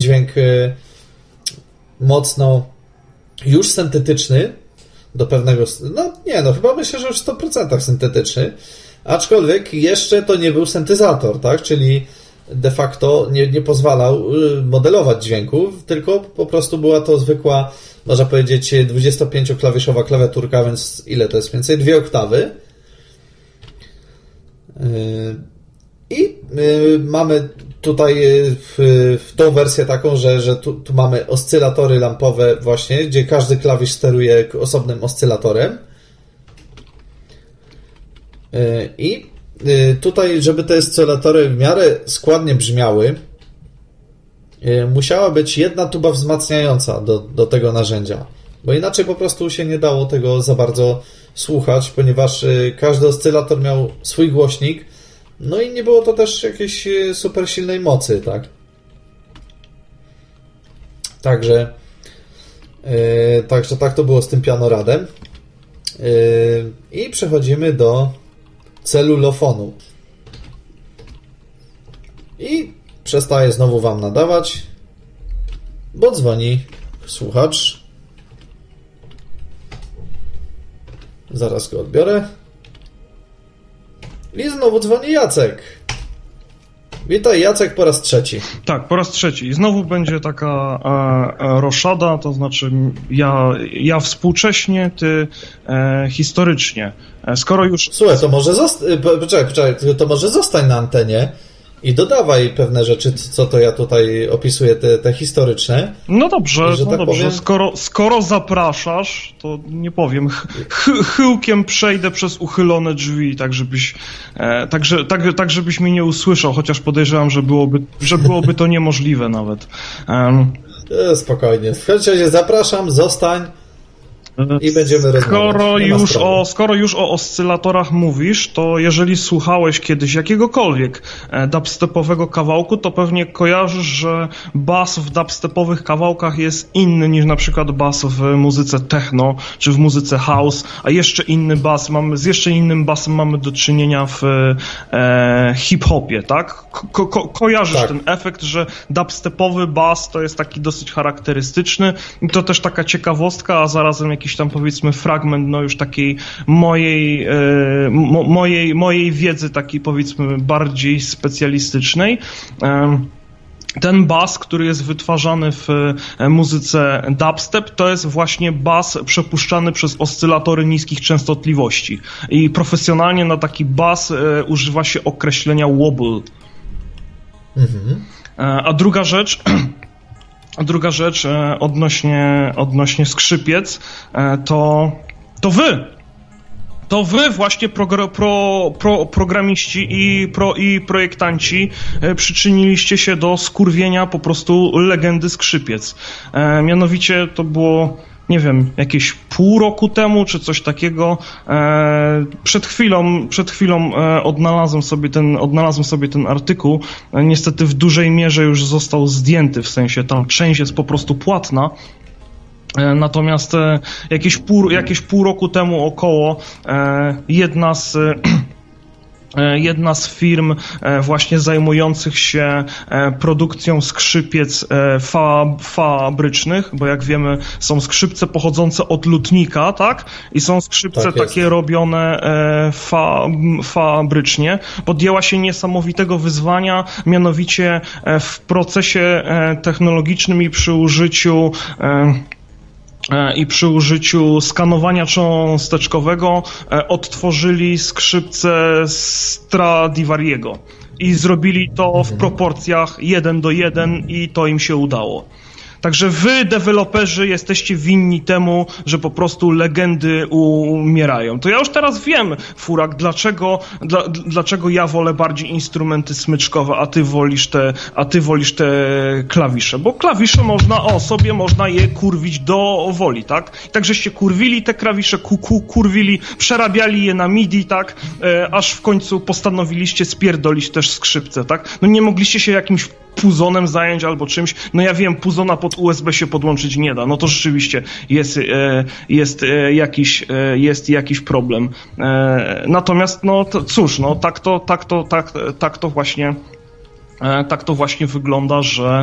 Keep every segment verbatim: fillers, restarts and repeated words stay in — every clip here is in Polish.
dźwięk mocno już syntetyczny do pewnego... No nie, no chyba myślę, że już w sto procent syntetyczny, aczkolwiek jeszcze to nie był syntezator, tak? Czyli de facto nie, nie pozwalał modelować dźwięków, tylko po prostu była to zwykła, można powiedzieć, dwudziestopięcioklawiszowa klawiaturka, więc ile to jest więcej? Dwie oktawy. I mamy tutaj w tą wersję taką, że, że tu, tu mamy oscylatory lampowe właśnie, gdzie każdy klawisz steruje osobnym oscylatorem. I tutaj, żeby te oscylatory w miarę składnie brzmiały, musiała być jedna tuba wzmacniająca do, do tego narzędzia, bo inaczej po prostu się nie dało tego za bardzo słuchać, ponieważ każdy oscylator miał swój głośnik, no i nie było to też jakiejś super silnej mocy, tak? Także, yy, także tak to było z tym pianoradem. Yy, I przechodzimy do celulofonu. I przestaję znowu wam nadawać, bo dzwoni słuchacz. Zaraz go odbiorę. I znowu dzwoni Jacek. Witaj, Jacek, po raz trzeci. Tak, po raz trzeci. I znowu będzie taka e, e, roszada, to znaczy ja, ja współcześnie, ty e, historycznie. E, skoro już... Słuchaj, to może zosta- poczekaj, poczekaj, to może zostań na antenie i dodawaj pewne rzeczy, co to ja tutaj opisuję, te, te historyczne. No dobrze, że no tak dobrze. powiem... Skoro, skoro zapraszasz, to nie powiem, ch- chyłkiem przejdę przez uchylone drzwi, tak żebyś, e, tak, że, tak, tak żebyś mnie nie usłyszał, chociaż podejrzewam, że byłoby, że byłoby to niemożliwe nawet. Um, e, spokojnie. W każdym razie zapraszam, zostań. I będziemy skoro już, o, skoro już o oscylatorach mówisz, to jeżeli słuchałeś kiedyś jakiegokolwiek dubstepowego kawałku, to pewnie kojarzysz, że bas w dubstepowych kawałkach jest inny niż na przykład bas w muzyce techno, czy w muzyce house, a jeszcze inny bas, mamy, z jeszcze innym basem mamy do czynienia w e, hip-hopie, tak? Ko- ko- kojarzysz tak. Ten efekt, że dubstepowy bas to jest taki dosyć charakterystyczny i to też taka ciekawostka, a zarazem jakiś tam powiedzmy fragment no już takiej mojej, e, mo, mojej, mojej wiedzy takiej powiedzmy bardziej specjalistycznej. E, ten bas, który jest wytwarzany w muzyce dubstep, to jest właśnie bas przepuszczany przez oscylatory niskich częstotliwości i profesjonalnie na taki bas e, używa się określenia wobble. Mhm. E, a druga rzecz A druga rzecz e, odnośnie, odnośnie skrzypiec, e, to, to wy, to wy właśnie progr- pro, pro, programiści i, pro, i projektanci e, przyczyniliście się do skurwienia po prostu legendy skrzypiec. E, mianowicie to było... nie wiem, jakieś pół roku temu, czy coś takiego. E, przed chwilą, przed chwilą e, odnalazłem sobie ten, odnalazłem sobie ten artykuł. E, niestety w dużej mierze już został zdjęty, w sensie tam część jest po prostu płatna. E, natomiast e, jakieś, pół, jakieś pół roku temu około e, jedna z e, Jedna z firm właśnie zajmujących się produkcją skrzypiec fab, fabrycznych, bo jak wiemy są skrzypce pochodzące od lutnika, tak? I są skrzypce tak takie robione fa, fabrycznie. Podjęła się niesamowitego wyzwania, mianowicie w procesie technologicznym i przy użyciu i przy użyciu skanowania cząsteczkowego odtworzyli skrzypce Stradivariego i zrobili to w proporcjach jeden do jeden i to im się udało. Także wy, deweloperzy, jesteście winni temu, że po prostu legendy umierają. To ja już teraz wiem, Furak, dlaczego, dla, dlaczego ja wolę bardziej instrumenty smyczkowe, a ty wolisz te, a ty wolisz te klawisze. Bo klawisze można, o, sobie można je kurwić do woli, tak? I tak żeście kurwili te klawisze, ku, ku, kurwili, przerabiali je na midi, tak? E, aż w końcu postanowiliście spierdolić też skrzypce, tak? No nie mogliście się jakimś puzonem zająć albo czymś. No ja wiem, puzona pod U S B się podłączyć nie da. No to rzeczywiście jest, jest, jakiś, jest jakiś problem. Natomiast no to, cóż, no tak to, tak to, tak, tak to właśnie tak to właśnie wygląda, że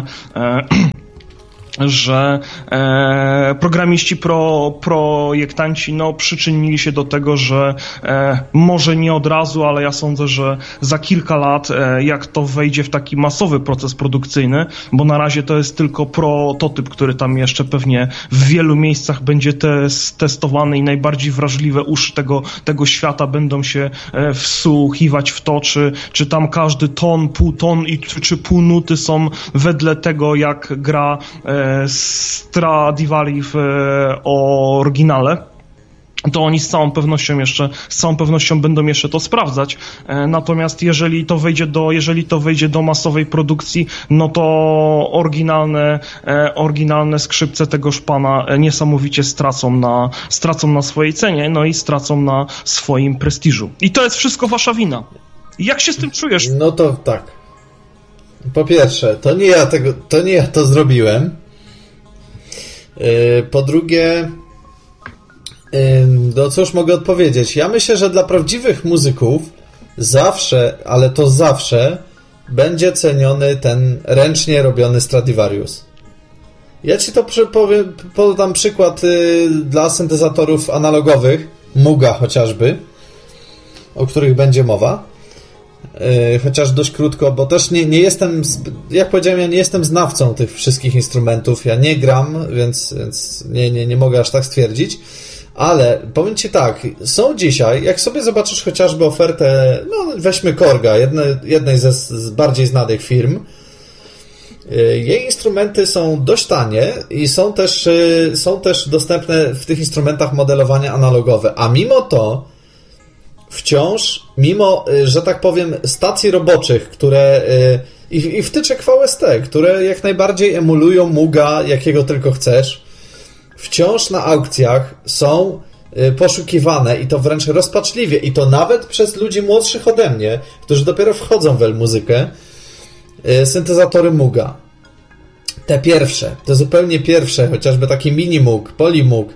że e, programiści, pro, projektanci no, przyczynili się do tego, że e, może nie od razu, ale ja sądzę, że za kilka lat, e, jak to wejdzie w taki masowy proces produkcyjny, bo na razie to jest tylko prototyp, który tam jeszcze pewnie w wielu miejscach będzie tes, testowany i najbardziej wrażliwe uszy tego, tego świata będą się e, wsłuchiwać w to, czy, czy tam każdy ton, pół ton i czy, czy pół nuty są wedle tego, jak gra e, Stradivari w e, oryginale, to oni z całą pewnością jeszcze, z całą pewnością będą jeszcze to sprawdzać. E, natomiast jeżeli to wejdzie do, jeżeli to wejdzie do masowej produkcji, no to oryginalne, e, oryginalne skrzypce tegoż pana niesamowicie stracą na, stracą na swojej cenie, no i stracą na swoim prestiżu. I to jest wszystko wasza wina. Jak się z tym czujesz? No to tak. Po pierwsze, to nie ja tego, to nie ja to zrobiłem. Po drugie, no cóż mogę odpowiedzieć? Ja myślę, że dla prawdziwych muzyków zawsze, ale to zawsze będzie ceniony ten ręcznie robiony Stradivarius. Ja ci to powiem, podam przykład dla syntezatorów analogowych, Muga chociażby, o których będzie mowa. Chociaż dość krótko, bo też nie, nie jestem, jak powiedziałem, ja nie jestem znawcą tych wszystkich instrumentów, ja nie gram, więc, więc nie, nie, nie mogę aż tak stwierdzić, ale powiem ci tak, są dzisiaj, jak sobie zobaczysz chociażby ofertę, no weźmy Korga, jedne, jednej ze z bardziej znanych firm, jej instrumenty są dość tanie i są też, są też dostępne w tych instrumentach modelowania analogowe, a mimo to wciąż, mimo, że tak powiem, stacji roboczych, które i, i wtyczek V S T, które jak najbardziej emulują Muga, jakiego tylko chcesz, wciąż na aukcjach są poszukiwane i to wręcz rozpaczliwie, i to nawet przez ludzi młodszych ode mnie, którzy dopiero wchodzą w el-muzykę, syntezatory Muga. Te pierwsze, te zupełnie pierwsze, chociażby taki Minimoog, Polymoog,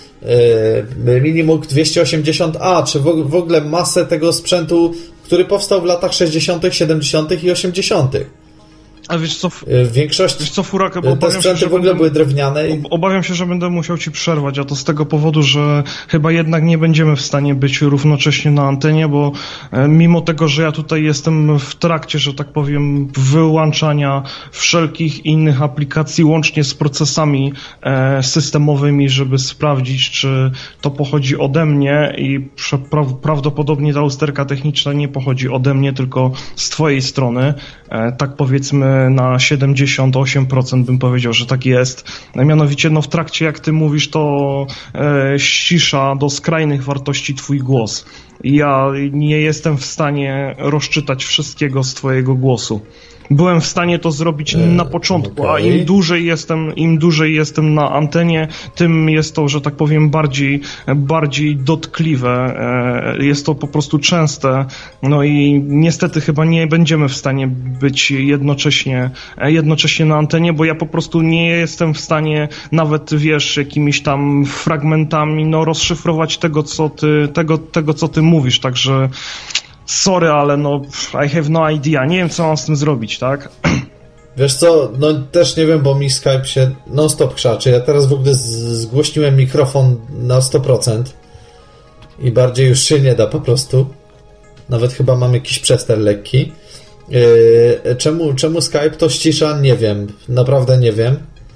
Minimoog dwieście osiemdziesiąt A, czy w ogóle masę tego sprzętu, który powstał w latach sześćdziesiątych, siedemdziesiątych i osiemdziesiątych. A wiesz co, w większości wiesz co Furak, bo te obawiam sprzęty się, że w ogóle będę, były drewniane. I... Obawiam się, że będę musiał ci przerwać, a to z tego powodu, że chyba jednak nie będziemy w stanie być równocześnie na antenie, bo mimo tego, że ja tutaj jestem w trakcie, że tak powiem, wyłączania wszelkich innych aplikacji, łącznie z procesami e, systemowymi, żeby sprawdzić, czy to pochodzi ode mnie, i pra- prawdopodobnie ta usterka techniczna nie pochodzi ode mnie, tylko z twojej strony, e, tak powiedzmy na siedemdziesiąt osiem procent bym powiedział, że tak jest. Mianowicie, no w trakcie, jak ty mówisz, to e, ścisza do skrajnych wartości twój głos. Ja nie jestem w stanie rozczytać wszystkiego z twojego głosu. Byłem w stanie to zrobić na początku, okay. A im dłużej jestem, im dłużej jestem na antenie, tym jest to, że tak powiem, bardziej, bardziej dotkliwe. Jest to po prostu częste. No i niestety chyba nie będziemy w stanie być jednocześnie, jednocześnie na antenie, bo ja po prostu nie jestem w stanie nawet, wiesz, jakimiś tam fragmentami, no, rozszyfrować tego, co ty, tego, tego, co ty mówisz. Także sorry, ale no I have no idea. Nie wiem, co mam z tym zrobić, tak? Wiesz co, no też nie wiem, bo mi Skype się non-stop krzaczy. Ja teraz w ogóle zgłośniłem mikrofon na sto procent i bardziej już się nie da po prostu. Nawet chyba mam jakiś przester lekki. Yy, czemu, czemu Skype to ścisza? Nie wiem. Naprawdę nie wiem.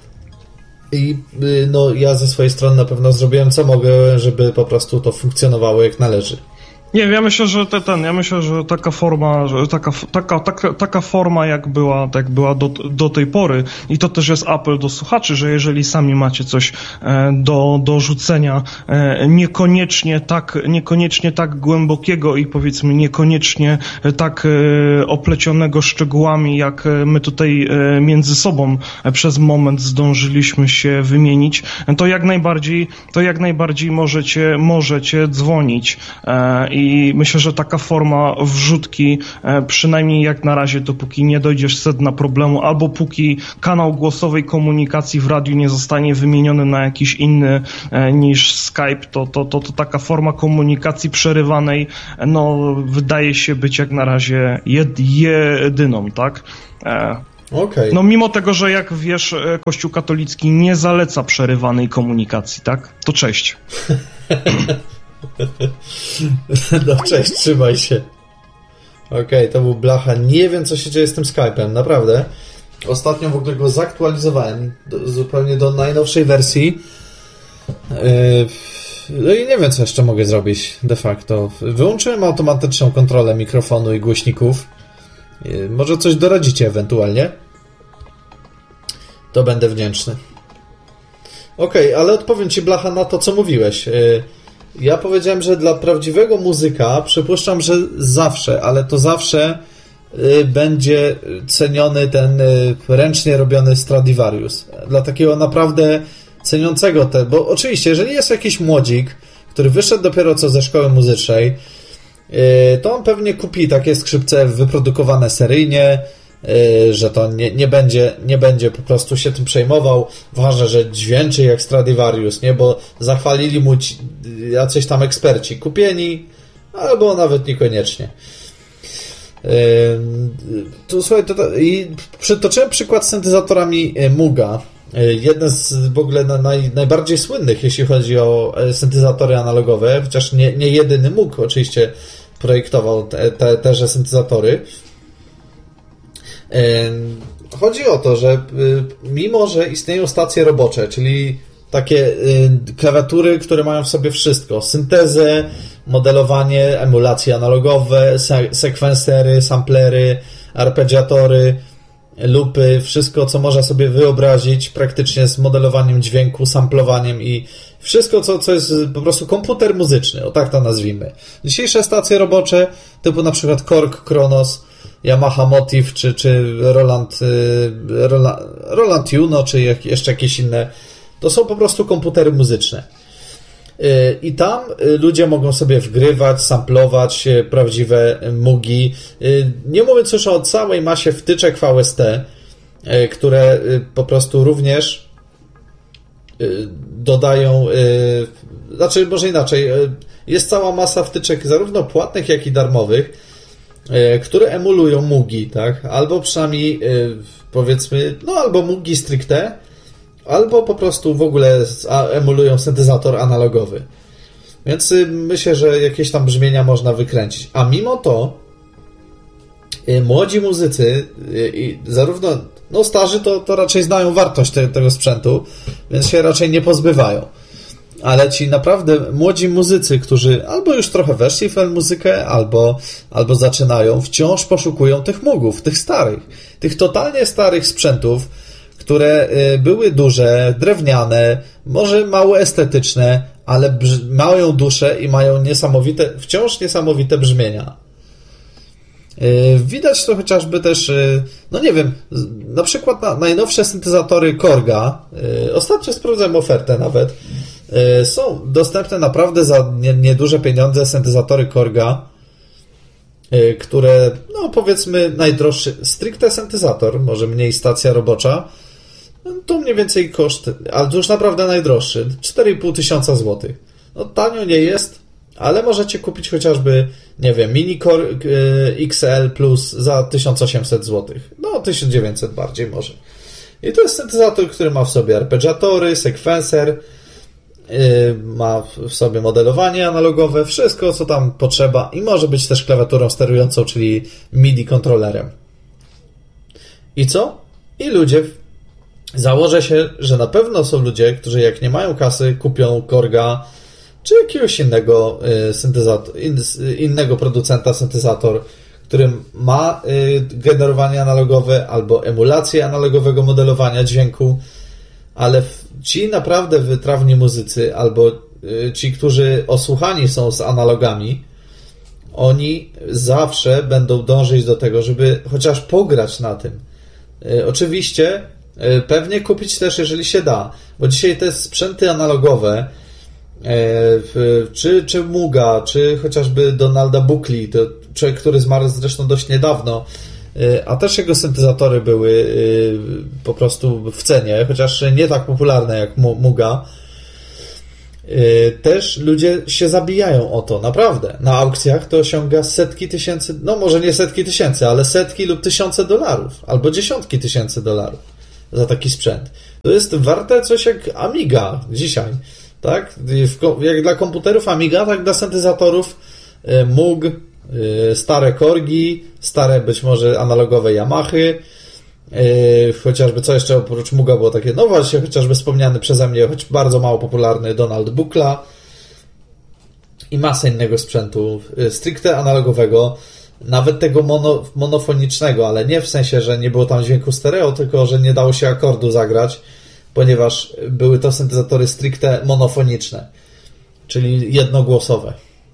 I yy, no ja ze swojej strony na pewno zrobiłem co mogę, żeby po prostu to funkcjonowało jak należy. Nie, ja myślę, że te, ten, ja myślę, że taka forma, że taka, taka, taka, taka forma jak była, jak była do, do tej pory, i to też jest apel do słuchaczy, że jeżeli sami macie coś e, do, do rzucenia, e, niekoniecznie tak, niekoniecznie tak głębokiego i powiedzmy niekoniecznie tak e, oplecionego szczegółami, jak my tutaj e, między sobą e, przez moment zdążyliśmy się wymienić, to jak najbardziej, to jak najbardziej możecie, możecie dzwonić e, i i myślę, że taka forma wrzutki, przynajmniej jak na razie, dopóki nie dojdziesz sedna problemu, albo póki kanał głosowej komunikacji w radiu nie zostanie wymieniony na jakiś inny niż Skype, to, to, to, to taka forma komunikacji przerywanej, no, wydaje się być jak na razie jed, jedyną, tak? Okay. No mimo tego, że jak wiesz, Kościół katolicki nie zaleca przerywanej komunikacji, tak? To cześć. No cześć, trzymaj się. Okej, okay, to był Blacha. Nie wiem, co się dzieje z tym Skype'em, naprawdę. Ostatnio w ogóle go zaktualizowałem do, zupełnie do najnowszej wersji. Yy, no i nie wiem, co jeszcze mogę zrobić de facto. Wyłączyłem automatyczną kontrolę mikrofonu i głośników. Yy, może coś doradzicie ewentualnie. To będę wdzięczny. Okej, okay, ale odpowiem Ci, Blacha, na to, co mówiłeś. Yy, Ja powiedziałem, że dla prawdziwego muzyka przypuszczam, że zawsze, ale to zawsze y, będzie ceniony ten y, ręcznie robiony Stradivarius. Dla takiego naprawdę ceniącego te, bo oczywiście, jeżeli jest jakiś młodzik, który wyszedł dopiero co ze szkoły muzycznej, y, to on pewnie kupi takie skrzypce wyprodukowane seryjnie, że to nie, nie, będzie, nie będzie po prostu się tym przejmował. Ważne, że dźwięczy jak Stradivarius, nie? Bo zachwalili mu ci, jacyś tam eksperci kupieni, albo nawet niekoniecznie. Yy, tu, słuchaj, to, to, i przytoczyłem przykład z syntezatorami Muuga. Yy, jeden z w ogóle na, naj, najbardziej słynnych, jeśli chodzi o syntezatory analogowe, chociaż nie, nie jedyny Moog oczywiście projektował te, te, teże syntezatory. Chodzi o to, że mimo, że istnieją stacje robocze, czyli takie klawiatury, które mają w sobie wszystko, syntezę, modelowanie, emulacje analogowe, sekwensery, samplery, arpeggiatory, loopy, wszystko, co można sobie wyobrazić praktycznie z modelowaniem dźwięku, samplowaniem i wszystko, co, co jest po prostu komputer muzyczny, o tak to nazwijmy. Dzisiejsze stacje robocze, typu na przykład Korg, Kronos, Yamaha Motiv, czy, czy Roland, Roland, Roland Juno, czy jak, jeszcze jakieś inne, to są po prostu komputery muzyczne. I tam ludzie mogą sobie wgrywać, samplować prawdziwe Muugi. Nie mówiąc już o całej masie wtyczek V S T, które po prostu również dodają, znaczy może inaczej, jest cała masa wtyczek zarówno płatnych, jak i darmowych, które emulują Muugi, tak? Albo przynajmniej powiedzmy, no albo Muugi stricte, albo po prostu w ogóle emulują syntezator analogowy. Więc myślę, że jakieś tam brzmienia można wykręcić. A mimo to młodzi muzycy, zarówno no starzy, to, to raczej znają wartość te, tego sprzętu, więc się raczej nie pozbywają. Ale ci naprawdę młodzi muzycy, którzy albo już trochę weszli w muzykę, albo, albo zaczynają, wciąż poszukują tych Moogów, tych starych, tych totalnie starych sprzętów, które były duże, drewniane, może mało estetyczne, ale brz- mają duszę i mają niesamowite, wciąż niesamowite brzmienia. Widać to chociażby też, no nie wiem, na przykład na najnowsze syntezatory Korga, ostatnio sprawdzałem ofertę nawet, są dostępne naprawdę za nieduże pieniądze syntezatory Korga, które, no powiedzmy najdroższy, stricte syntezator, może mniej stacja robocza, to mniej więcej koszt, ale to już naprawdę najdroższy, cztery i pół tysiąca złotych. No tanio nie jest, ale możecie kupić chociażby, nie wiem, Mini Core X L Plus za tysiąc osiemset złotych. No, tysiąc dziewięćset bardziej może. I to jest syntezator, który ma w sobie arpeggiatory, sekwenser, yy, ma w sobie modelowanie analogowe, wszystko, co tam potrzeba i może być też klawiaturą sterującą, czyli M I D I kontrolerem. I co? I ludzie... Założę się, że na pewno są ludzie, którzy jak nie mają kasy, kupią Korga czy jakiegoś innego syntezator, innego producenta syntezator, który ma generowanie analogowe albo emulację analogowego modelowania dźwięku, ale ci naprawdę wytrawni muzycy albo ci, którzy osłuchani są z analogami, oni zawsze będą dążyć do tego, żeby chociaż pograć na tym. Oczywiście pewnie kupić też, jeżeli się da, bo dzisiaj te sprzęty analogowe czy, czy Muga, czy chociażby Donalda Buckley, to człowiek, który zmarł zresztą dość niedawno, a też jego syntezatory były po prostu w cenie, chociaż nie tak popularne jak Muga. Też ludzie się zabijają o to, naprawdę. Na aukcjach to osiąga setki tysięcy, no może nie setki tysięcy, ale setki lub tysiące dolarów, albo dziesiątki tysięcy dolarów za taki sprzęt. To jest warte coś jak Amiga dzisiaj, tak? Jak dla komputerów Amiga, tak dla syntezatorów Moog, stare Korgi, stare być może analogowe Yamahy, chociażby co jeszcze oprócz Mooga było takie, no właśnie, chociażby wspomniany przeze mnie, choć bardzo mało popularny Donald Buckla i masę innego sprzętu stricte analogowego, nawet tego mono, monofonicznego, ale nie w sensie, że nie było tam dźwięku stereo, tylko że nie dało się akordu zagrać, ponieważ były to syntezatory stricte monofoniczne, czyli jednogłosowe.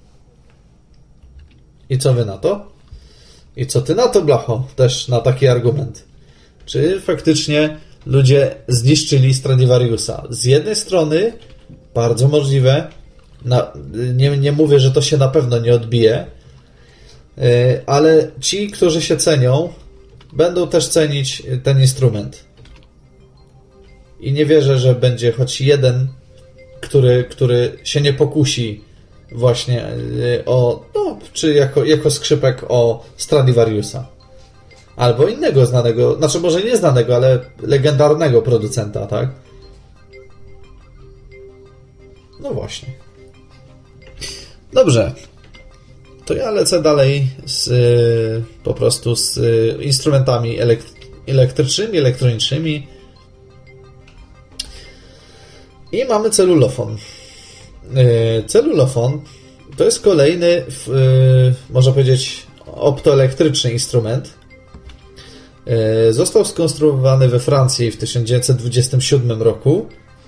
I co wy na to? I co ty na to, Blacho? Też na taki argument. Czy faktycznie ludzie zniszczyli Stradivariusa? Z jednej strony bardzo możliwe, na, nie, nie mówię, że to się na pewno nie odbije, ale ci, którzy się cenią, będą też cenić ten instrument. I nie wierzę, że będzie choć jeden, który, który się nie pokusi właśnie o, no, czy jako, jako skrzypek o Stradivariusa. Albo innego znanego, znaczy może nie znanego, ale legendarnego producenta, tak? No właśnie. Dobrze. To ja lecę dalej z, po prostu z instrumentami elektrycznymi, elektronicznymi. I mamy celulofon. Celulofon to jest kolejny, można powiedzieć, optoelektryczny instrument. Został skonstruowany we Francji w tysiąc dziewięćset dwudziestym siódmym roku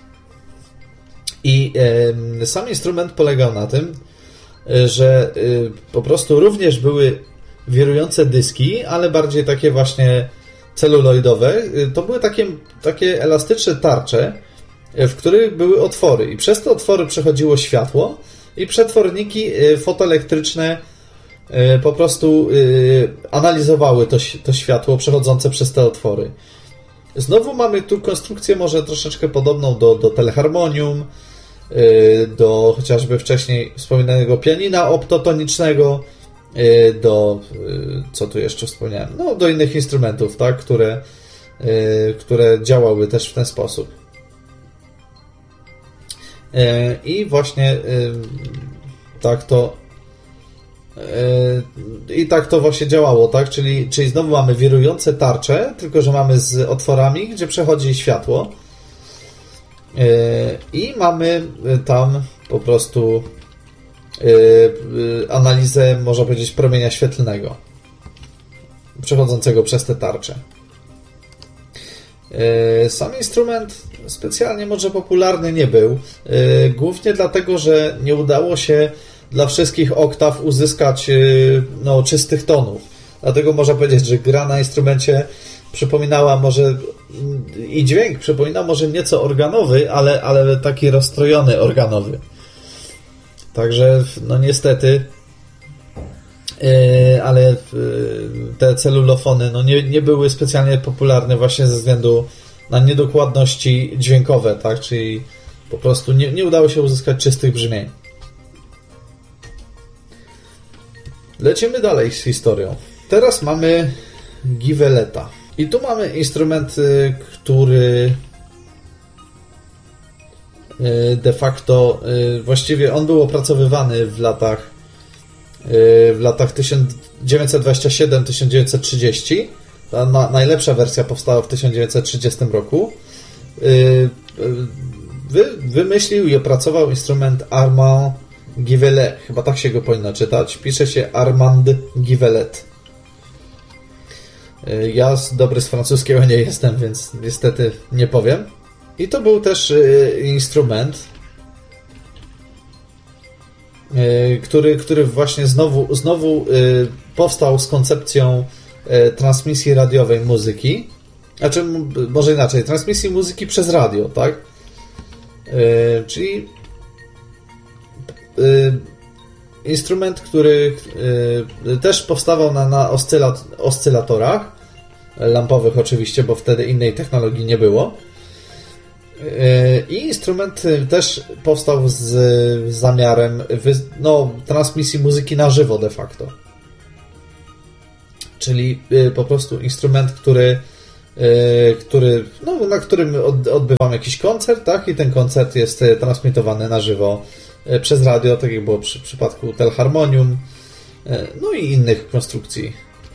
i sam instrument polegał na tym, że po prostu również były wirujące dyski, ale bardziej takie właśnie celuloidowe. To były takie, takie elastyczne tarcze, w których były otwory i przez te otwory przechodziło światło i przetworniki fotoelektryczne po prostu analizowały to, to światło przechodzące przez te otwory. Znowu mamy tu konstrukcję może troszeczkę podobną do, do teleharmonium, do chociażby wcześniej wspominanego pianina optotonicznego, do, co tu jeszcze wspomniałem, no do innych instrumentów, tak, które, które działały też w ten sposób. I właśnie tak to i tak to właśnie działało, tak? Czyli, czyli znowu mamy wirujące tarcze, tylko że mamy z otworami, gdzie przechodzi światło i mamy tam po prostu analizę, można powiedzieć, promienia świetlnego przechodzącego przez te tarcze. Sam instrument specjalnie może popularny nie był, głównie dlatego, że nie udało się dla wszystkich oktaw uzyskać no, czystych tonów. Dlatego można powiedzieć, że gra na instrumencie przypominała może i dźwięk przypominał może nieco organowy, ale, ale taki rozstrojony organowy. Także no niestety yy, ale yy, te celulofony no, nie, nie były specjalnie popularne właśnie ze względu na niedokładności dźwiękowe, tak? Czyli po prostu nie, nie udało się uzyskać czystych brzmień. Lecimy dalej z historią. Teraz mamy Giveleta. I tu mamy instrument, który de facto właściwie on był opracowywany w latach w latach tysiąc dziewięćset dwadzieścia siedem do tysiąc dziewięćset trzydzieści. Ta na, najlepsza wersja powstała w tysiąc dziewięćset trzydziestym roku. Wy, wymyślił i opracował instrument Armand Givelet. Chyba tak się go powinno czytać. Pisze się Armand Givelet. Ja dobry z francuskiego nie jestem, więc niestety nie powiem. I to był też instrument, który, który właśnie znowu, znowu powstał z koncepcją transmisji radiowej muzyki. Znaczy, może inaczej, transmisji muzyki przez radio, tak? Czyli instrument, który też powstawał na, na oscylat, oscylatorach lampowych oczywiście, bo wtedy innej technologii nie było. I instrument też powstał z, z zamiarem no, transmisji muzyki na żywo de facto. Czyli po prostu instrument, który, który no, na którym odbywam jakiś koncert, tak? I ten koncert jest transmitowany na żywo przez radio, tak jak było przy przypadku Telharmonium, no i innych konstrukcji.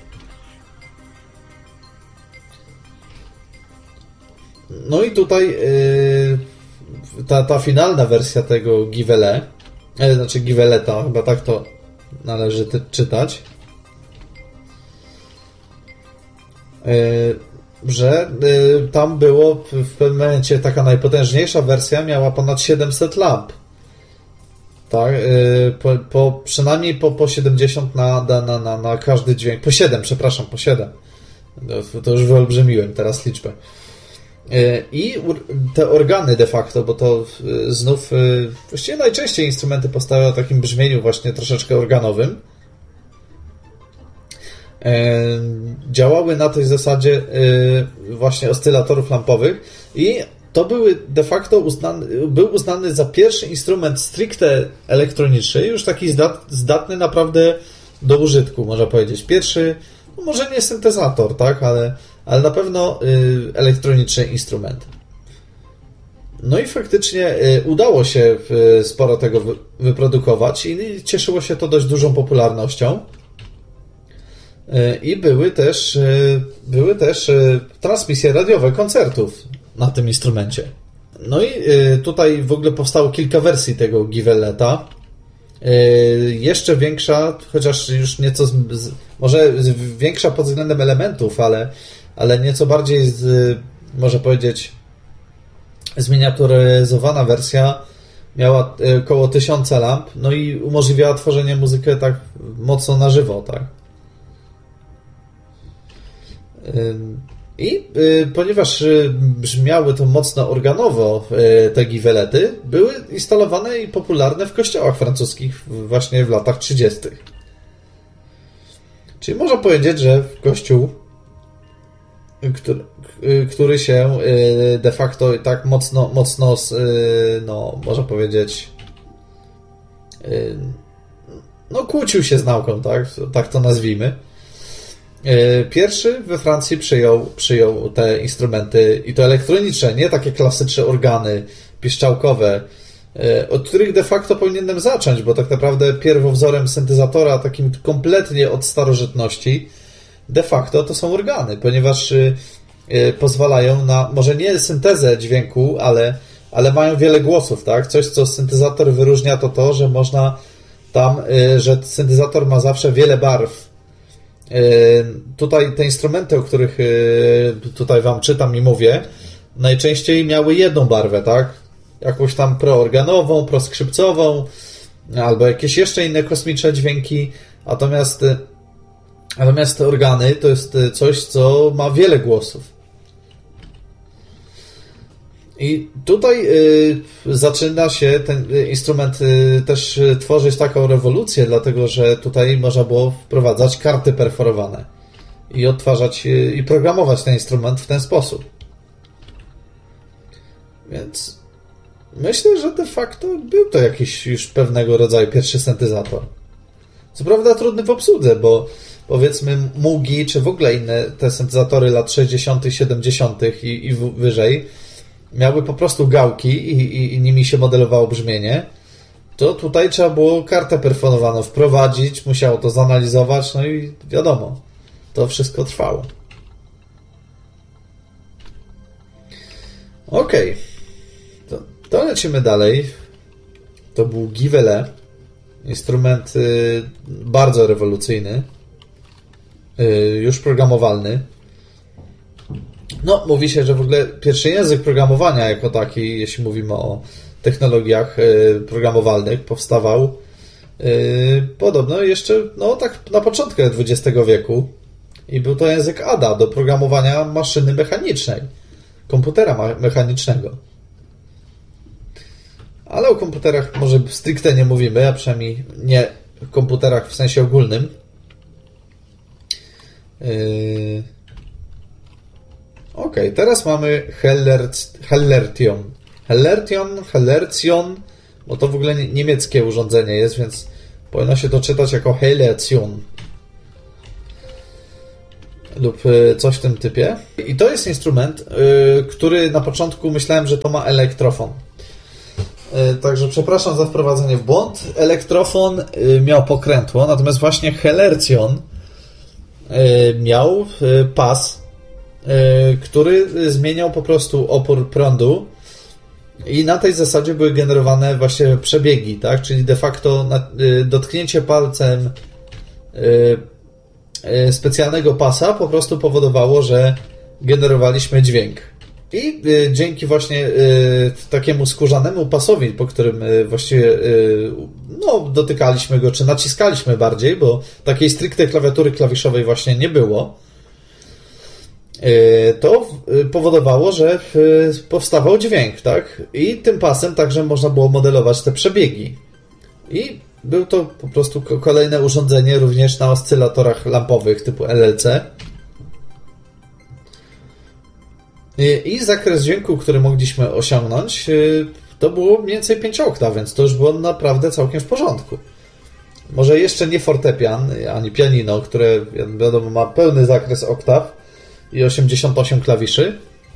No i tutaj ta, ta finalna wersja tego Givele, znaczy Giveleta, chyba tak to należy czytać, że tam było w pewnym momencie taka najpotężniejsza wersja miała ponad siedemset lamp. Tak, po, po, przynajmniej po, po siedemdziesiąt na, na, na, na każdy dźwięk. Po siedem, przepraszam, po siedem. To, to już wyolbrzymiłem teraz liczbę. I te organy de facto, bo to znów właściwie najczęściej instrumenty powstają o takim brzmieniu właśnie troszeczkę organowym, działały na tej zasadzie właśnie oscylatorów lampowych i to były de facto uznany, był uznany za pierwszy instrument stricte elektroniczny, już taki zdat, zdatny naprawdę do użytku, można powiedzieć. Pierwszy, no może nie syntezator, tak, ale, ale na pewno y, elektroniczny instrument. No i faktycznie y, udało się y, sporo tego wy, wyprodukować i cieszyło się to dość dużą popularnością. Y, I były też, y, były też y, transmisje radiowe koncertów na tym instrumencie. No i y, tutaj w ogóle powstało kilka wersji tego Giveleta. Y, jeszcze większa, chociaż już nieco, z, z, może większa pod względem elementów, ale, ale nieco bardziej, z, może powiedzieć, zminiaturyzowana wersja miała y, około tysiąca lamp, no i umożliwiała tworzenie muzyki tak mocno na żywo, tak. Y, I y, ponieważ y, brzmiały to mocno organowo, y, te givelety, były instalowane i popularne w kościołach francuskich właśnie w latach trzydziestych. Czyli można powiedzieć, że kościół, który, y, który się y, de facto tak mocno, mocno y, no, można powiedzieć, y, no kłócił się z nauką, tak, tak to nazwijmy. Pierwszy we Francji przyjął, przyjął te instrumenty i to elektroniczne, nie takie klasyczne organy piszczałkowe, od których de facto powinienem zacząć, bo tak naprawdę pierwowzorem syntezatora takim kompletnie od starożytności de facto to są organy, ponieważ pozwalają na, może nie syntezę dźwięku, ale, ale mają wiele głosów, tak? Coś, co syntezator wyróżnia, to to, że można tam, że syntezator ma zawsze wiele barw. Tutaj te instrumenty, o których tutaj wam czytam i mówię, najczęściej miały jedną barwę, tak? Jakąś tam proorganową, proskrzypcową, albo jakieś jeszcze inne kosmiczne dźwięki. Natomiast, natomiast te organy to jest coś, co ma wiele głosów. I tutaj y, zaczyna się ten instrument y, też tworzyć taką rewolucję, dlatego że tutaj można było wprowadzać karty perforowane i odtwarzać y, i programować ten instrument w ten sposób. Więc myślę, że de facto był to jakiś już pewnego rodzaju pierwszy syntezator. Co prawda trudny w obsłudze, bo powiedzmy Moogi, czy w ogóle inne te syntezatory lat sześćdziesiątych, siedemdziesiątych i, i wyżej miały po prostu gałki i, i, i nimi się modelowało brzmienie, to tutaj trzeba było kartę perforowaną wprowadzić, musiało to zanalizować, no i wiadomo, to wszystko trwało. Okej, okay. to, to lecimy dalej. To był Givele, instrument y, bardzo rewolucyjny, y, już programowalny. No, mówi się, że w ogóle pierwszy język programowania jako taki, jeśli mówimy o technologiach y, programowalnych, powstawał y, podobno jeszcze no, tak na początku dwudziestego wieku i był to język A D A do programowania maszyny mechanicznej, komputera ma- mechanicznego. Ale o komputerach może stricte nie mówimy, a przynajmniej nie o komputerach w sensie ogólnym. Yy... Ok, teraz mamy Hellert... Hellertion. Hellertion, Hellertion, bo to w ogóle niemieckie urządzenie jest, więc powinno się to czytać jako Hellertion lub coś w tym typie. I to jest instrument, yy, który na początku myślałem, że to ma elektrofon. Yy, także przepraszam za wprowadzenie w błąd. Elektrofon yy, miał pokrętło, natomiast właśnie Hellertion yy, miał yy, pas, yy, który zmieniał po prostu opór prądu i na tej zasadzie były generowane właśnie przebiegi, tak? Czyli de facto na, yy, dotknięcie palcem yy, specjalnego pasa po prostu powodowało, że generowaliśmy dźwięk. I y, dzięki właśnie y, takiemu skórzanemu pasowi, po którym y, właściwie y, no, dotykaliśmy go, czy naciskaliśmy bardziej, bo takiej stricte klawiatury klawiszowej właśnie nie było, y, to y, powodowało, że y, powstawał dźwięk, tak? I tym pasem także można było modelować te przebiegi. I był to po prostu kolejne urządzenie również na oscylatorach lampowych typu L L C. I zakres dźwięku, który mogliśmy osiągnąć, to było mniej więcej pięć oktaw, więc to już było naprawdę całkiem w porządku. Może jeszcze nie fortepian, ani pianino, które wiadomo ma pełny zakres oktaw i osiemdziesiąt osiem klawiszy.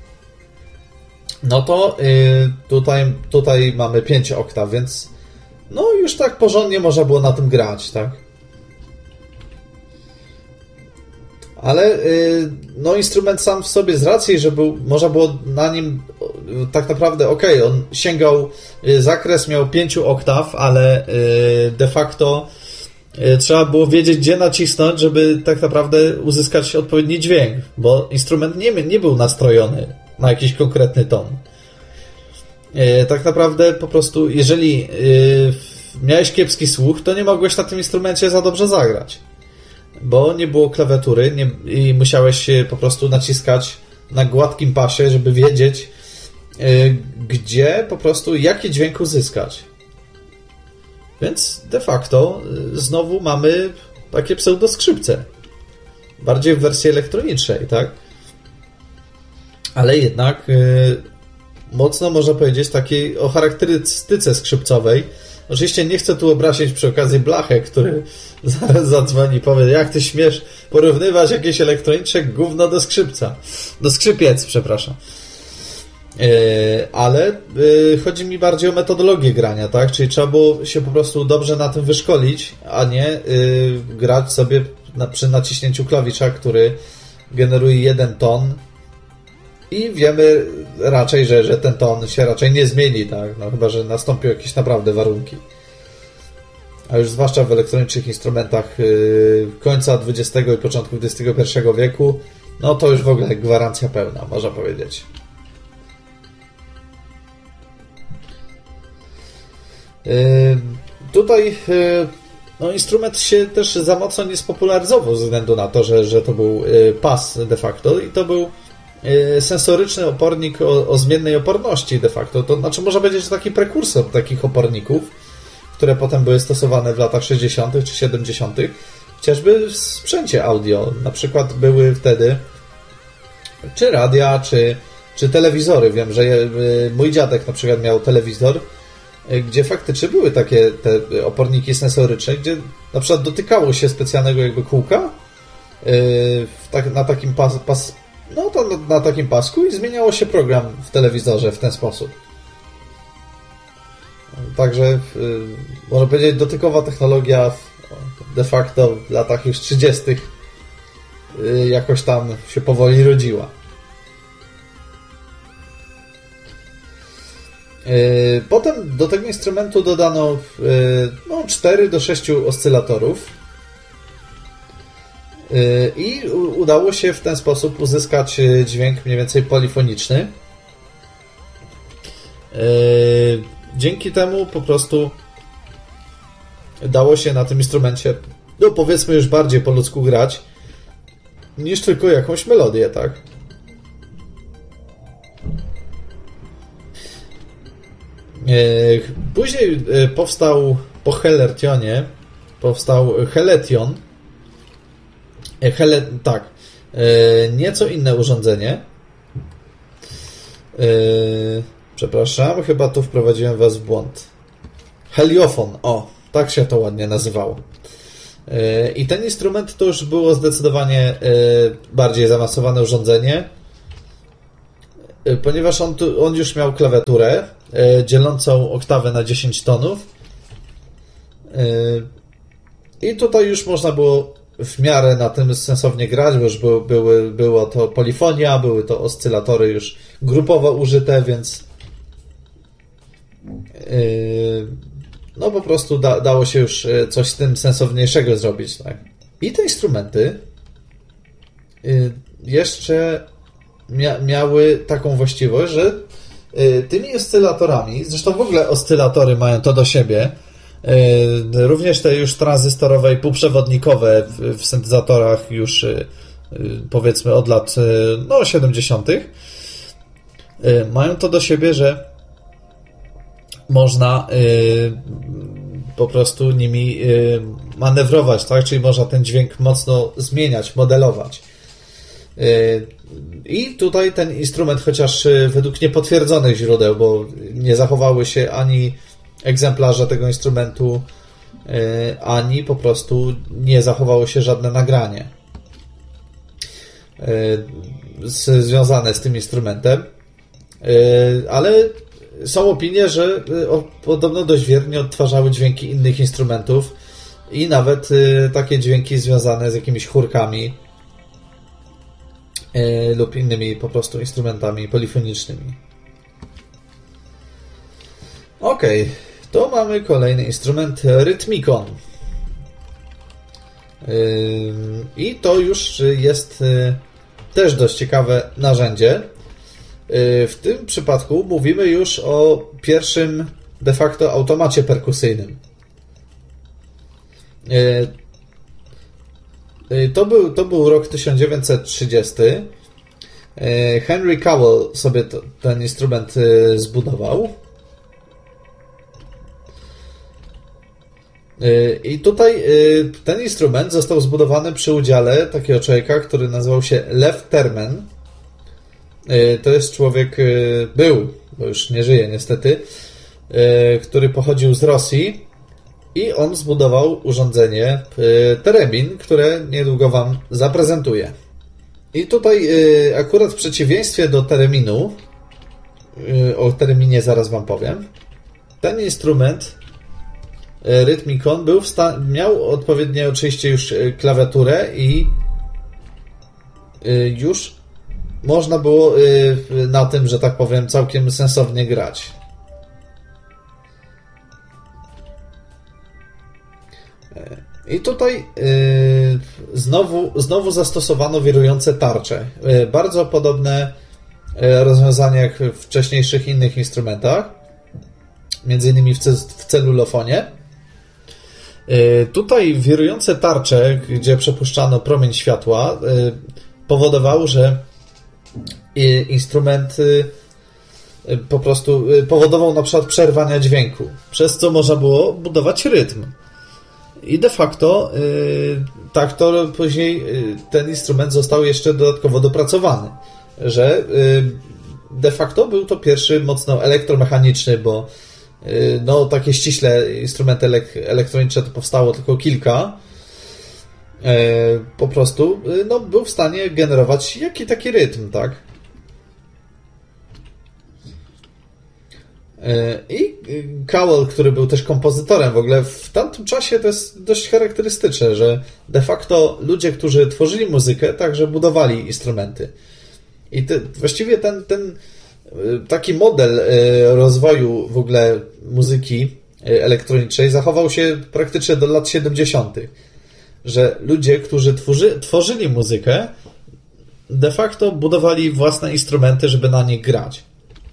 No to tutaj, tutaj mamy pięć oktaw, więc no już tak porządnie można było na tym grać, tak? Ale no instrument sam w sobie z racji, że był, można było na nim tak naprawdę, okej, okay, on sięgał, zakres miał pięciu oktaw, ale de facto trzeba było wiedzieć, gdzie nacisnąć, żeby tak naprawdę uzyskać odpowiedni dźwięk, bo instrument nie, nie był nastrojony na jakiś konkretny ton. Tak naprawdę po prostu, jeżeli miałeś kiepski słuch, to nie mogłeś na tym instrumencie za dobrze zagrać, bo nie było klawiatury nie, i musiałeś po prostu naciskać na gładkim pasie, żeby wiedzieć, gdzie po prostu, jaki dźwięk uzyskać. Więc de facto znowu mamy takie pseudoskrzypce, bardziej w wersji elektronicznej, tak? Ale jednak mocno można powiedzieć takiej o charakterystyce skrzypcowej. Oczywiście nie chcę tu obrazić przy okazji Blachę, który zaraz zadzwoni i powie, jak ty śmiesz porównywać jakieś elektroniczne gówno do skrzypca. Do skrzypiec, przepraszam. Yy, ale yy, chodzi mi bardziej o metodologię grania, tak? Czyli trzeba było się po prostu dobrze na tym wyszkolić, a nie yy, grać sobie na, przy naciśnięciu klawisza, który generuje jeden ton. I wiemy raczej, że, że ten ton się raczej nie zmieni, tak? No chyba że nastąpią jakieś naprawdę warunki. A już zwłaszcza w elektronicznych instrumentach yy, końca dwudziestego i początku dwudziestego pierwszego wieku, no to już w ogóle gwarancja pełna, można powiedzieć. Yy, tutaj yy, no, instrument się też za mocno nie spopularyzował ze względu na to, że, że to był yy, pas de facto i to był sensoryczny opornik o, o zmiennej oporności de facto. To znaczy można powiedzieć, że taki prekursor takich oporników, które potem były stosowane w latach sześćdziesiątych czy siedemdziesiątych, chociażby w sprzęcie audio. Na przykład były wtedy czy radia, czy, czy telewizory. Wiem, że je, mój dziadek na przykład miał telewizor, gdzie faktycznie były takie te oporniki sensoryczne, gdzie na przykład dotykało się specjalnego jakby kółka w tak, na takim pas, pas no to na, na takim pasku i zmieniało się program w telewizorze w ten sposób. Także yy, można powiedzieć, dotykowa technologia de facto w latach już trzydziestych yy, jakoś tam się powoli rodziła. Yy, potem do tego instrumentu dodano yy, no, cztery do sześciu oscylatorów. I udało się w ten sposób uzyskać dźwięk mniej więcej polifoniczny. Dzięki temu po prostu dało się na tym instrumencie, no powiedzmy już bardziej po ludzku grać, niż tylko jakąś melodię, tak? Później powstał po Helertionie powstał Heletion. Hele, tak. Nieco inne urządzenie. Przepraszam, chyba tu wprowadziłem was w błąd. Heliofon, o, tak się to ładnie nazywało. I ten instrument to już było zdecydowanie bardziej zaawansowane urządzenie, ponieważ on, tu, on już miał klawiaturę dzielącą oktawę na dziesięć tonów i tutaj już można było w miarę na tym sensownie grać, bo już były, były, było to polifonia, były to oscylatory już grupowo użyte, więc no po prostu da, dało się już coś z tym sensowniejszego zrobić, tak? I te instrumenty jeszcze mia, miały taką właściwość, że tymi oscylatorami, zresztą w ogóle oscylatory mają to do siebie, również te już tranzystorowe i półprzewodnikowe w, w syntezatorach już powiedzmy od lat no siedemdziesiątych mają to do siebie, że można y, po prostu nimi y, manewrować, tak? Czyli można ten dźwięk mocno zmieniać, modelować. Y, I tutaj ten instrument, chociaż y, według niepotwierdzonych źródeł, bo nie zachowały się ani egzemplarze tego instrumentu, y, ani po prostu nie zachowało się żadne nagranie y, z, związane z tym instrumentem, y, ale są opinie, że o, podobno dość wiernie odtwarzały dźwięki innych instrumentów i nawet y, takie dźwięki związane z jakimiś chórkami y, lub innymi po prostu instrumentami polifonicznymi. Ok, to mamy kolejny instrument Rhythmicon. Y, I to już jest y, też dość ciekawe narzędzie. W tym przypadku mówimy już o pierwszym de facto automacie perkusyjnym. To był, to był rok tysiąc dziewięćset trzydziesty. Henry Cowell sobie to, ten instrument zbudował. I tutaj ten instrument został zbudowany przy udziale takiego człowieka, który nazywał się Lew Terman. To jest człowiek, był, bo już nie żyje niestety, który pochodził z Rosji i on zbudował urządzenie Theremin, które niedługo wam zaprezentuję. I tutaj akurat w przeciwieństwie do Thereminu, o Thereminie zaraz wam powiem, ten instrument Rhythmicon był w sta- miał odpowiednio oczywiście już klawiaturę i już można było na tym, że tak powiem, całkiem sensownie grać. I tutaj znowu, znowu zastosowano wirujące tarcze. Bardzo podobne rozwiązania jak w wcześniejszych innych instrumentach, między innymi w, ce- w celulofonie. Tutaj wirujące tarcze, gdzie przepuszczano promień światła, powodowało, że instrument po prostu powodował na przykład przerwania dźwięku, przez co można było budować rytm. I de facto tak to później ten instrument został jeszcze dodatkowo dopracowany, że de facto był to pierwszy mocno elektromechaniczny, bo no takie ściśle instrumenty elektroniczne to powstało tylko kilka. Po prostu no, był w stanie generować jaki taki rytm, tak? I Cowell, który był też kompozytorem w ogóle, w tamtym czasie to jest dość charakterystyczne, że de facto ludzie, którzy tworzyli muzykę, także budowali instrumenty. I te, właściwie ten, ten taki model rozwoju w ogóle muzyki elektronicznej zachował się praktycznie do lat siedemdziesiątych. Że ludzie, którzy tworzy, tworzyli muzykę, de facto budowali własne instrumenty, żeby na nich grać.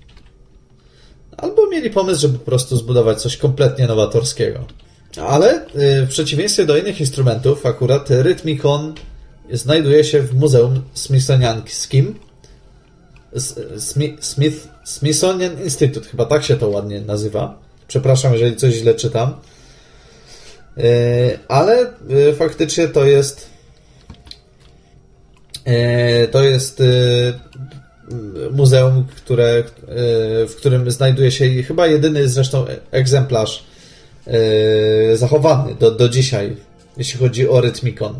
Albo mieli pomysł, żeby po prostu zbudować coś kompletnie nowatorskiego. Ale w przeciwieństwie do innych instrumentów, akurat Rhythmicon znajduje się w Muzeum Smithsoniańskim Smith, Smithsonian Institute, chyba tak się to ładnie nazywa. Przepraszam, jeżeli coś źle czytam. Ale faktycznie to jest to jest muzeum, które, w którym znajduje się chyba jedyny zresztą egzemplarz zachowany do, do dzisiaj, jeśli chodzi o Rytmikon.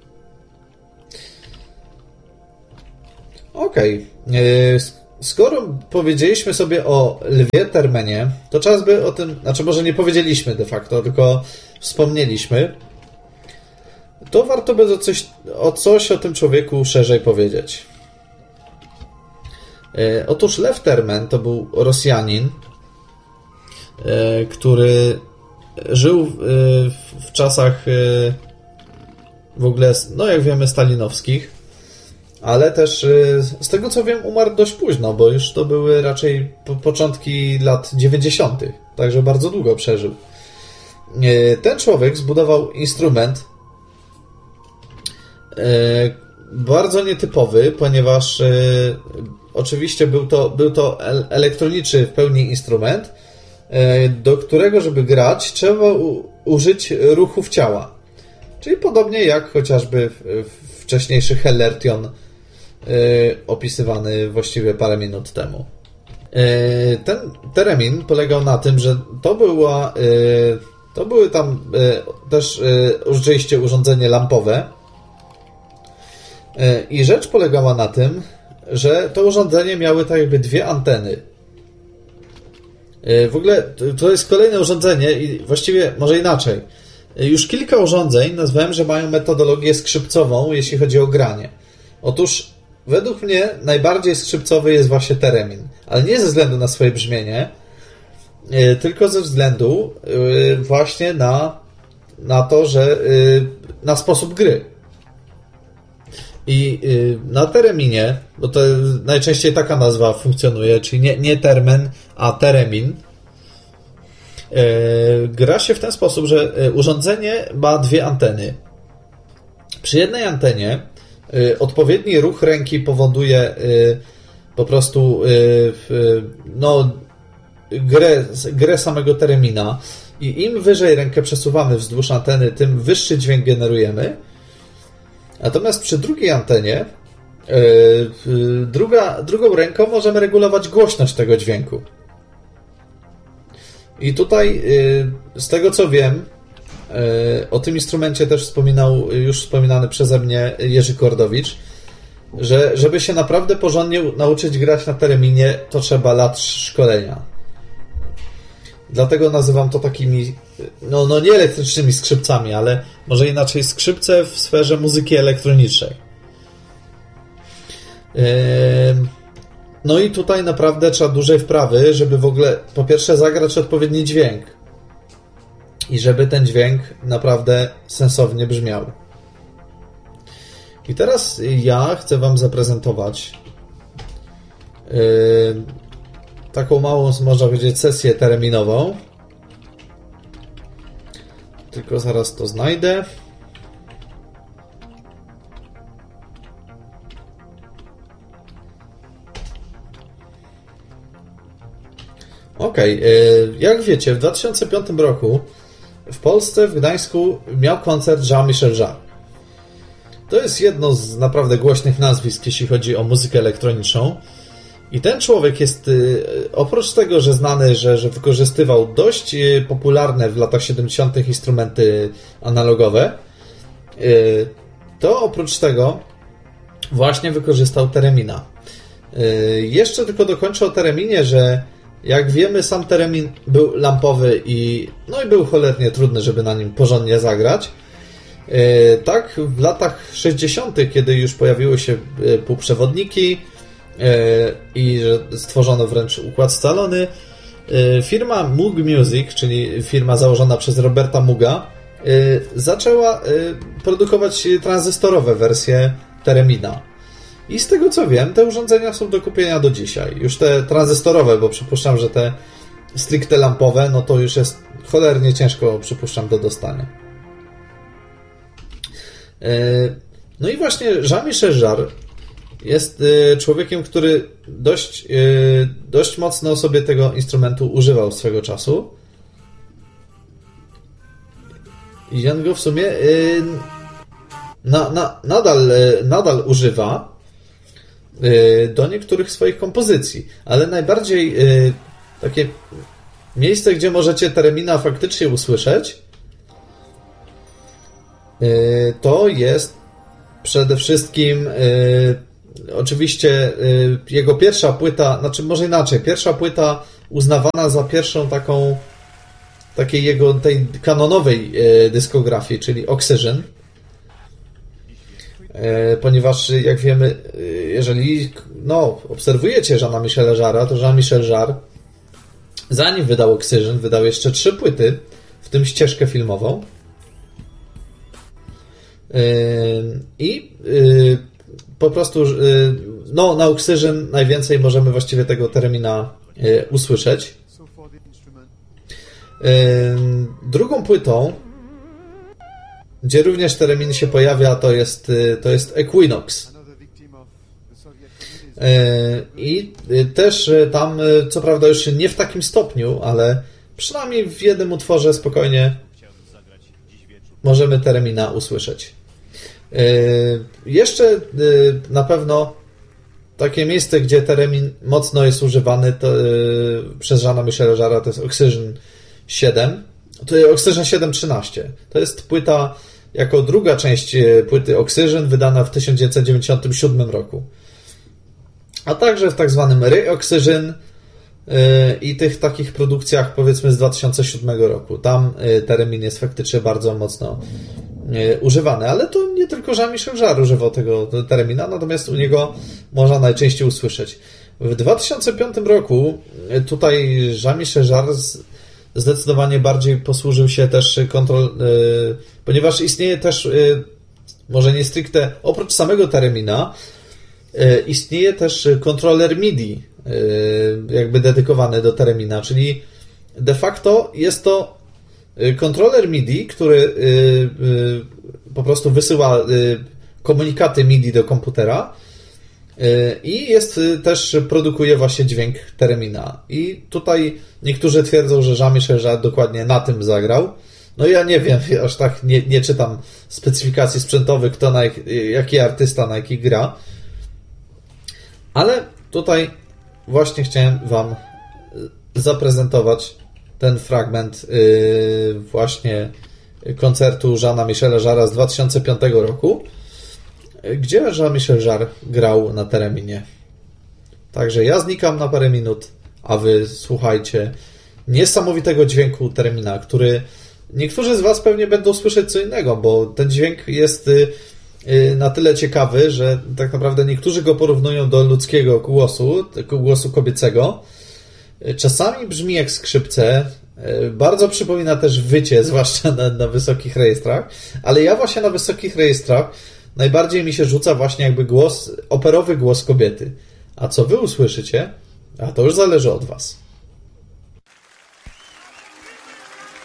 Okej. Okay. Skoro powiedzieliśmy sobie o lwie termenie, to czas by o tym, znaczy może nie powiedzieliśmy de facto, tylko wspomnieliśmy, to warto by o coś o, coś o tym człowieku szerzej powiedzieć. Otóż lew termen to był Rosjanin, który żył w czasach w ogóle, no jak wiemy, stalinowskich, ale też z tego co wiem umarł dość późno, bo już to były raczej początki lat dziewięćdziesiątych, także bardzo długo przeżył. Ten człowiek zbudował instrument bardzo nietypowy, ponieważ oczywiście był to, był to elektroniczny w pełni instrument, do którego, żeby grać, trzeba użyć ruchów ciała. Czyli podobnie jak chociażby wcześniejszy Hellertion, opisywany właściwie parę minut temu. Ten teremin polegał na tym, że to była to były tam też rzeczywiście urządzenie lampowe i rzecz polegała na tym, że to urządzenie miały tak jakby dwie anteny. W ogóle to jest kolejne urządzenie i właściwie może inaczej. Już kilka urządzeń nazwałem, że mają metodologię skrzypcową, jeśli chodzi o granie. Otóż według mnie najbardziej skrzypcowy jest właśnie teremin, ale nie ze względu na swoje brzmienie, tylko ze względu właśnie na, na to, że na sposób gry. I na tereminie, bo to najczęściej taka nazwa funkcjonuje, czyli nie, nie termen, a teremin, gra się w ten sposób, że urządzenie ma dwie anteny. Przy jednej antenie odpowiedni ruch ręki powoduje po prostu no, grę, grę samego teremina i im wyżej rękę przesuwamy wzdłuż anteny, tym wyższy dźwięk generujemy. Natomiast przy drugiej antenie druga, drugą ręką możemy regulować głośność tego dźwięku. I tutaj z tego co wiem, o tym instrumencie też wspominał już wspominany przeze mnie Jerzy Kordowicz, że żeby się naprawdę porządnie nauczyć grać na tereminie, to trzeba lat szkolenia. Dlatego nazywam to takimi, no, no nie elektrycznymi skrzypcami, ale może inaczej skrzypce w sferze muzyki elektronicznej. No i tutaj naprawdę trzeba dużej wprawy, żeby w ogóle po pierwsze zagrać odpowiedni dźwięk i żeby ten dźwięk naprawdę sensownie brzmiał. I teraz ja chcę Wam zaprezentować yy, taką małą, można powiedzieć, sesję tereminową. Tylko zaraz to znajdę. Okej, okay. Jak wiecie, w dwa tysiące piątym roku w Polsce, w Gdańsku miał koncert Jean-Michel Jarre. To jest jedno z naprawdę głośnych nazwisk, jeśli chodzi o muzykę elektroniczną. I ten człowiek jest, oprócz tego, że znany, że, że wykorzystywał dość popularne w latach siedemdziesiątych instrumenty analogowe, to oprócz tego właśnie wykorzystał teremina. Jeszcze tylko dokończę o tereminie, że jak wiemy, sam teremin był lampowy i no i był cholernie trudny, żeby na nim porządnie zagrać. Tak, w latach sześćdziesiątych, kiedy już pojawiły się półprzewodniki i stworzono wręcz układ scalony, firma Moog Music, czyli firma założona przez Roberta Mooga, zaczęła produkować tranzystorowe wersje teremina. I z tego co wiem, te urządzenia są do kupienia do dzisiaj. Już te tranzystorowe, bo przypuszczam, że te stricte lampowe, no to już jest cholernie ciężko, przypuszczam, do dostania. No i właśnie Jean-Michel Jarre jest człowiekiem, który dość, dość mocno sobie tego instrumentu używał swego czasu. I on go w sumie na, na, nadal, nadal używa do niektórych swoich kompozycji, ale najbardziej takie miejsce, gdzie możecie Theremina faktycznie usłyszeć, to jest przede wszystkim oczywiście jego pierwsza płyta, znaczy może inaczej, pierwsza płyta uznawana za pierwszą taką takiej jego tej kanonowej dyskografii, czyli Oxygen, ponieważ jak wiemy, jeżeli no, obserwujecie Jeana Michela Jarre'a, to Jean-Michel Jarre zanim wydał Oxygen, wydał jeszcze trzy płyty, w tym ścieżkę filmową. I po prostu no, na Oxygen najwięcej możemy właściwie tego Theremina usłyszeć. Drugą płytą, gdzie również Theremin się pojawia, to jest, to jest Equinox. I też tam, co prawda już nie w takim stopniu, ale przynajmniej w jednym utworze spokojnie możemy Theremina usłyszeć. Jeszcze na pewno takie miejsce, gdzie Theremin mocno jest używany to, przez Jeana Michela Jarre'a, to jest Oxygen siedem. To jest Oxygen siedem trzynaście. To jest płyta jako druga część płyty Oxygen, wydana w tysiąc dziewięćset dziewięćdziesiątym siódmym roku. A także w tak zwanym Re-Oxygen i tych takich produkcjach powiedzmy z dwa tysiące siódmego roku. Tam Theremin jest faktycznie bardzo mocno używany, ale to nie tylko Jean-Michel Jarre używał tego Theremina, natomiast u niego można najczęściej usłyszeć. W dwa tysiące piątym roku tutaj Jean-Michel Jarre zdecydowanie bardziej posłużył się też kontrol, ponieważ istnieje też, może nie stricte, oprócz samego Theremina, istnieje też kontroler MIDI, jakby dedykowany do Theremina, czyli de facto jest to kontroler MIDI, który po prostu wysyła komunikaty MIDI do komputera i jest też, produkuje właśnie dźwięk Theremina. I tutaj niektórzy twierdzą, że Jean-Michel Jarre dokładnie na tym zagrał. No ja nie wiem, aż tak nie, nie czytam specyfikacji sprzętowych, kto na jak, jaki artysta na jaki gra. Ale tutaj właśnie chciałem Wam zaprezentować ten fragment właśnie koncertu Jeana Michela Jarre'a z dwa tysiące piątego roku, gdzie Jean-Michel Jarre grał na Thereminie. Także ja znikam na parę minut, a Wy słuchajcie niesamowitego dźwięku Theremina, który niektórzy z Was pewnie będą słyszeć co innego, bo ten dźwięk jest na tyle ciekawy, że tak naprawdę niektórzy go porównują do ludzkiego głosu, głosu kobiecego. Czasami brzmi jak skrzypce, bardzo przypomina też wycie, zwłaszcza na, na wysokich rejestrach, ale ja właśnie na wysokich rejestrach najbardziej mi się rzuca właśnie jakby głos, operowy głos kobiety. A co Wy usłyszycie? A to już zależy od Was.